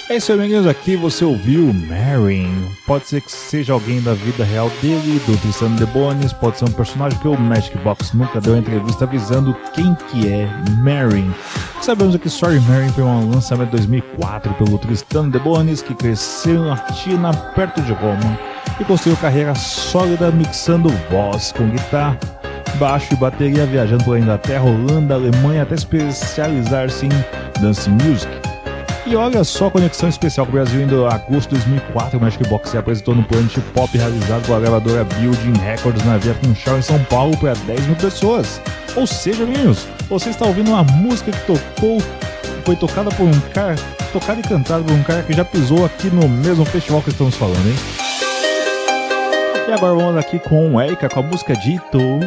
É isso aí, amiguinhos, aqui você ouviu Marin. Pode ser que seja alguém da vida real dele, do Tristan The Bones, pode ser um personagem que o Magic Box nunca deu entrevista avisando quem que é Marin. Sabemos que Sorry Marin foi um lançamento de 2004 pelo Tristan The Bones, que cresceu na China, perto de Roma, e construiu carreira sólida mixando voz com guitarra, baixo e bateria, viajando por Inglaterra, Holanda, Alemanha, até especializar-se em dance music. E olha só a conexão especial com o Brasil. Em agosto de 2004, o Magic Box se apresentou no Planet Pop realizado pela gravadora Building Records na Via Funchal em São Paulo para 10 mil pessoas. Ou seja, meninos, você está ouvindo uma música que foi tocada por um cara, tocada e cantada por um cara que já pisou aqui no mesmo festival que estamos falando, hein? E agora vamos aqui com Erika com a música Dito.